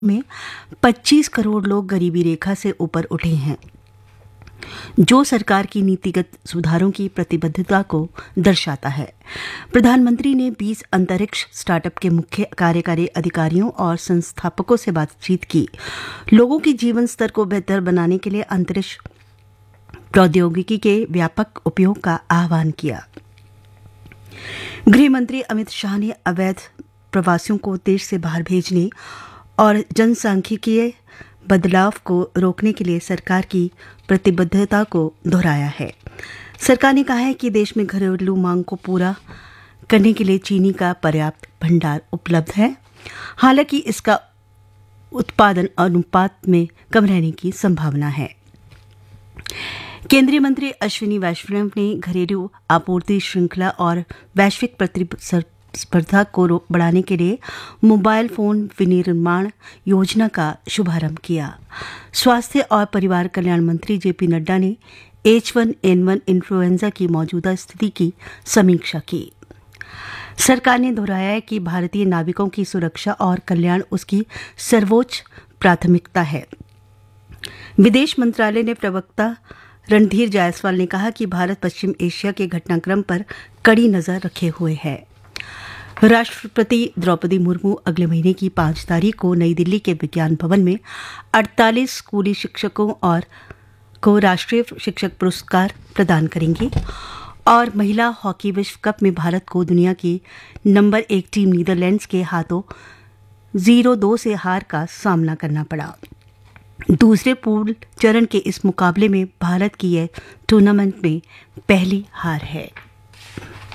में 25 करोड़ लोग गरीबी रेखा से ऊपर उठे हैं, जो सरकार की नीतिगत सुधारों की प्रतिबद्धता को दर्शाता है। प्रधानमंत्री ने 20 अंतरिक्ष स्टार्टअप के मुख्य कार्यकारी अधिकारियों और संस्थापकों से बातचीत की। लोगों के जीवन स्तर को बेहतर बनाने के लिए अंतरिक्ष प्रौद्योगिकी के व्यापक उपयोग का आह्वान किया। गृह मंत्री अमित शाह ने अवैध प्रवासियों को देश से बाहर भेजने और जनसांख्यिकीय बदलाव को रोकने के लिए सरकार की प्रतिबद्धता को दोहराया है। सरकार ने कहा है कि देश में घरेलू मांग को पूरा करने के लिए चीनी का पर्याप्त भंडार उपलब्ध है, हालांकि इसका उत्पादन अनुपात में कम रहने की संभावना है। केंद्रीय मंत्री अश्विनी वैष्णव ने घरेलू आपूर्ति श्रृंखला और वैश्विक प्रतिस्पर्धा को बढ़ाने के लिए मोबाइल फोन विनिर्माण योजना का शुभारंभ किया। स्वास्थ्य और परिवार कल्याण मंत्री जेपी नड्डा ने H1N1 इन्फ्लुएंजा की मौजूदा स्थिति की समीक्षा की। सरकार ने दोहराया है कि भारतीय नाविकों की सुरक्षा और कल्याण उसकी सर्वोच्च प्राथमिकता है। विदेश मंत्रालय ने प्रवक्ता रणधीर जायसवाल ने कहा कि भारत पश्चिम एशिया के घटनाक्रम पर कड़ी नजर रखे हुए है। राष्ट्रपति द्रौपदी मुर्मू अगले महीने की 5 तारीख को नई दिल्ली के विज्ञान भवन में 48 स्कूली शिक्षकों और को राष्ट्रीय शिक्षक पुरस्कार प्रदान करेंगी। और महिला हॉकी विश्व कप में भारत को दुनिया की नंबर 1 टीम नीदरलैंड्स के हाथों 0-2 से हार का सामना करना पड़ा। दूसरे पूल चरण के इस मुकाबले में भारत की यह टूर्नामेंट में पहली हार है।